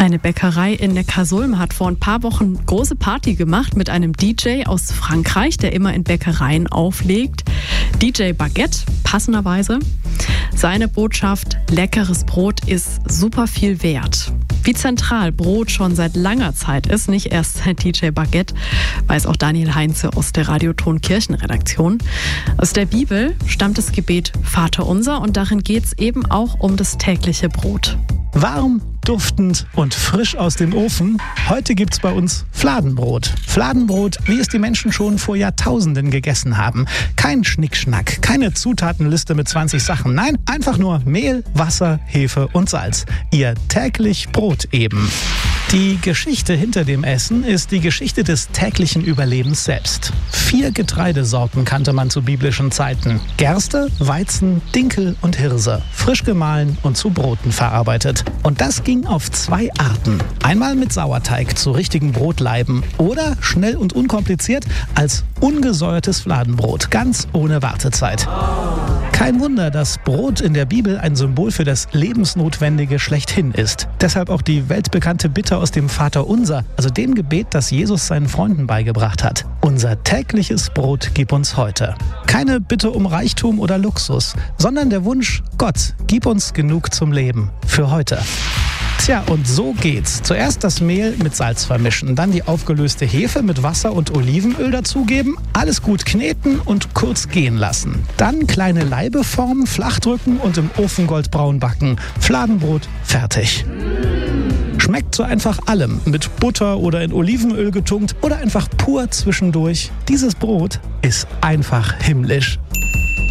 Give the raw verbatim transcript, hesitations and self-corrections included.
Eine Bäckerei in Neckarsulm hat vor ein paar Wochen große Party gemacht mit einem D J aus Frankreich, der immer in Bäckereien auflegt. D J Baguette, passenderweise. Seine Botschaft: leckeres Brot ist super viel wert. Wie zentral Brot schon seit langer Zeit ist, nicht erst seit D J Baguette, weiß auch Daniel Heinze aus der Radioton Kirchenredaktion. Aus der Bibel stammt das Gebet Vater unser und darin geht es eben auch um das tägliche Brot. Warm, duftend und frisch aus dem Ofen. Heute gibt's bei uns Fladenbrot. Fladenbrot, wie es die Menschen schon vor Jahrtausenden gegessen haben. Kein Schnickschnack, keine Zutatenliste mit zwanzig Sachen. Nein, einfach nur Mehl, Wasser, Hefe und Salz. Ihr täglich Brot eben. Die Geschichte hinter dem Essen ist die Geschichte des täglichen Überlebens selbst. Vier Getreidesorten kannte man zu biblischen Zeiten. Gerste, Weizen, Dinkel und Hirse. Frisch gemahlen und zu Broten verarbeitet. Und das ging auf zwei Arten. Einmal mit Sauerteig zu richtigen Brotleiben oder schnell und unkompliziert als ungesäuertes Fladenbrot, ganz ohne Wartezeit. Kein Wunder, dass Brot in der Bibel ein Symbol für das Lebensnotwendige schlechthin ist. Deshalb auch die weltbekannte Bitte aus dem Vaterunser, also dem Gebet, das Jesus seinen Freunden beigebracht hat. Unser tägliches Brot gib uns heute. Keine Bitte um Reichtum oder Luxus, sondern der Wunsch: Gott, gib uns genug zum Leben für heute. Tja, und so geht's. Zuerst das Mehl mit Salz vermischen, dann die aufgelöste Hefe mit Wasser und Olivenöl dazugeben, alles gut kneten und kurz gehen lassen. Dann kleine Laibe formen, flach drücken und im Ofen goldbraun backen. Fladenbrot fertig. Schmeckt so einfach allem, mit Butter oder in Olivenöl getunkt oder einfach pur zwischendurch. Dieses Brot ist einfach himmlisch.